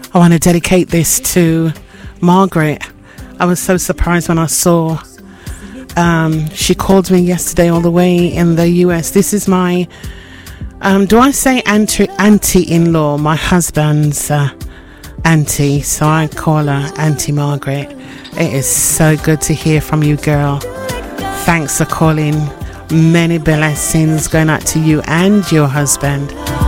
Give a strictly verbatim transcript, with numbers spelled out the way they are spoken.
I want to dedicate this to Margaret. I was so surprised when I saw um, she called me yesterday all the way in the U S. This is my, um, do I say auntie, auntie-in-law, my husband's uh, auntie, so I call her Auntie Margaret. It is so good to hear from you, girl. Thanks for calling. Many blessings going out to you and your husband.